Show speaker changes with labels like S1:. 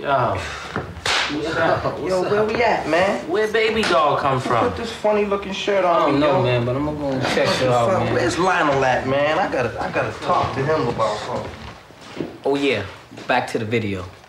S1: Yo. What's up?
S2: Yo, where we at, man?
S1: Where baby doll come from?
S2: Put this funny looking shirt on.
S1: I don't know,
S2: yo.
S1: man, but I'm gonna go check it out, man.
S2: Where's Lionel at, man? I gotta talk to him about something.
S3: Oh yeah, back to the video.